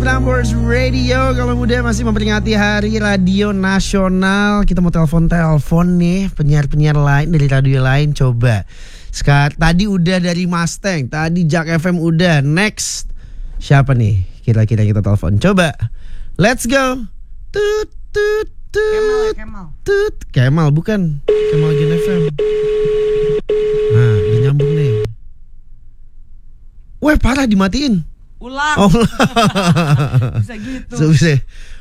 Numbers Radio, kalau muda masih memperingati Hari Radio Nasional. Kita mau telepon nih penyiar-penyiar lain dari radio lain. Coba sekarang, tadi udah dari Mustang, tadi Jack FM udah. Next siapa nih kira-kira kita telepon? Coba, let's go. Tut tut tut. Tut Kemal bukan Kemal Gen FM. Nah, dia nyambung nih. Weh, parah dimatiin. Ulang. Oh. Bisa gitu. Bisa.